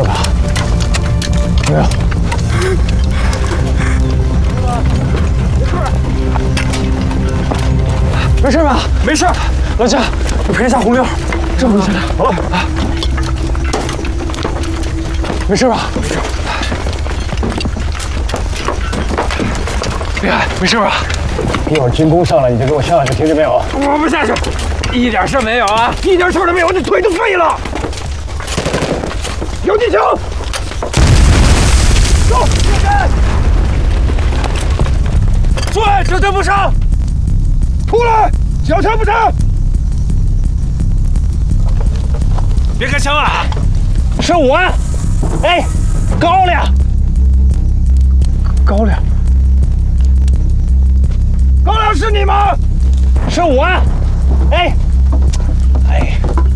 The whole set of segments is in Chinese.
事吧？没有。没事吧？没事。老姜，我陪一下红妞，这不行。好了，没事吧？没事。厉害，没事吧？一会儿军工上来，你就给我上去，听见没有？我不下去，一点事没有啊，一点事都没有，这腿都废了。有技巧，走，进山，注意，绝对不上。出来，小枪不上。别开枪啊！是我，哎，高粱，高粱。高粱是你吗？是我，哎，哎，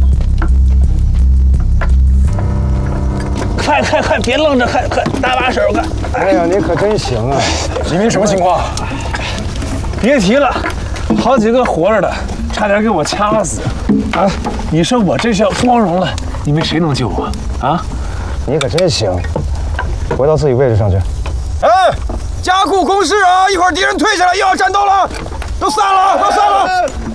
快，别愣着，快，搭把手，快！哎呀，你可真行啊！李明什么情况？别提了，好几个活着的，差点给我掐死啊！你说我这是要光荣了，你们谁能救我啊？你可真行！回到自己位置上去。哎！加固攻势啊！一会儿敌人退下来又要战斗了，都散了，都散了！